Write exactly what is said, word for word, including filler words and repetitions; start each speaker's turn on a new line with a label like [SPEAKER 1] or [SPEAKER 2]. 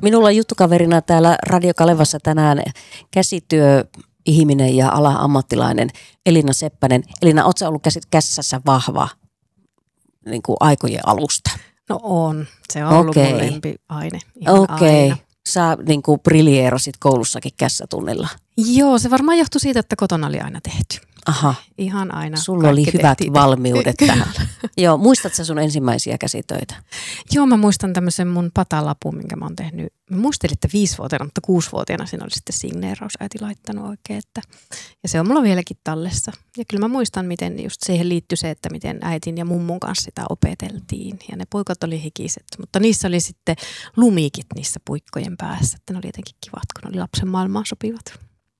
[SPEAKER 1] Minulla on juttukaverina täällä Radio Kalevassa tänään käsityöihminen ja ala-ammattilainen Elina Seppänen. Elina, ootko sä ollut käsit kässässä vahva niin kuin aikojen alusta?
[SPEAKER 2] No on. Se on ollut
[SPEAKER 1] Okei.
[SPEAKER 2] mun lempiaine ihan
[SPEAKER 1] Okei.
[SPEAKER 2] aina.
[SPEAKER 1] Sä niin kuin briljeerasit koulussakin kässätunnilla.
[SPEAKER 2] Joo, se varmaan johtui siitä, että kotona oli aina tehty.
[SPEAKER 1] Aha.
[SPEAKER 2] Ihan aina.
[SPEAKER 1] Sulla oli
[SPEAKER 2] kaikki
[SPEAKER 1] hyvät
[SPEAKER 2] tehtiin.
[SPEAKER 1] valmiudet tähän. Joo, muistatko sä sun ensimmäisiä käsitöitä?
[SPEAKER 2] Joo, mä muistan tämmöisen mun patalapun, minkä mä oon tehnyt. Mä muistelin, että viisivuotiaana, mutta kuusivuotiaana siinä oli sitten signeeraus äiti laittanut oikein. Että, ja se on mulla vieläkin tallessa. Ja kyllä mä muistan, miten just siihen liittyi se, että miten äitin ja mummun kanssa sitä opeteltiin. Ja ne puikot oli hikiset, mutta niissä oli sitten lumikit niissä puikkojen päässä. Että ne oli jotenkin kivat, kun ne oli lapsen maailmaan sopivat.